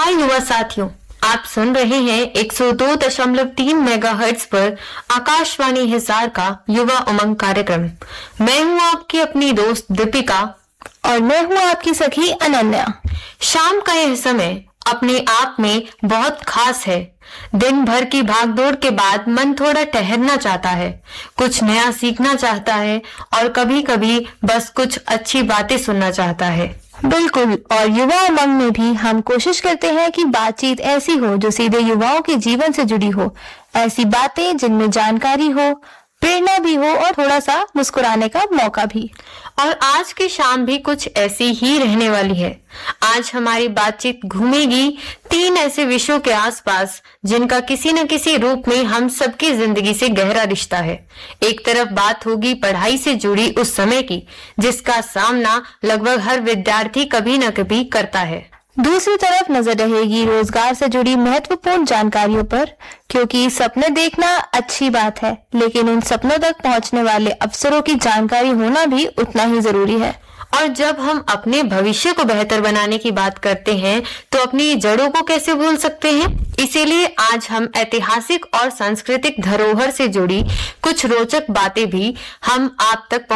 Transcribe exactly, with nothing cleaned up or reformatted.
नमस्कार युवा साथियों, आप सुन रहे हैं एक सौ दो दशमलव तीन मेगाहर्ट्ज पर आकाशवाणी हिसार का युवा उमंग कार्यक्रम। मैं हूं आपकी अपनी दोस्त दीपिका और मैं हूं आपकी सखी अनन्या। शाम का यह समय अपने आप में बहुत खास है। दिन भर की भागदौड़ के बाद मन थोड़ा ठहरना चाहता है, कुछ नया सीखना चाहता है और कभी कभी बस कुछ अच्छी बातें सुनना चाहता है। बिल्कुल, और युवा उमंग में भी हम कोशिश करते हैं कि बातचीत ऐसी हो जो सीधे युवाओं के जीवन से जुड़ी हो, ऐसी बातें जिनमें जानकारी हो, प्रेरणा भी हो और थोड़ा सा मुस्कुराने का मौका भी। और आज की शाम भी कुछ ऐसी ही रहने वाली है। आज हमारी बातचीत घूमेगी तीन ऐसे विषयों के आसपास जिनका किसी न किसी रूप में हम सबकी जिंदगी से गहरा रिश्ता है। एक तरफ बात होगी पढ़ाई से जुड़ी उस समय की जिसका सामना लगभग हर विद्यार्थी कभी न कभी करता है। दूसरी तरफ नजर रहेगी रोजगार से जुड़ी महत्वपूर्ण जानकारियों पर, क्योंकि सपने देखना अच्छी बात है, लेकिन उन सपनों तक पहुंचने वाले अवसरों की जानकारी होना भी उतना ही जरूरी है। और जब हम अपने भविष्य को बेहतर बनाने की बात करते हैं तो अपनी जड़ों को कैसे भूल सकते हैं। इसीलिए आज हम ऐतिहासिक और सांस्कृतिक धरोहर से जुड़ी कुछ रोचक बातें भी हम आप तक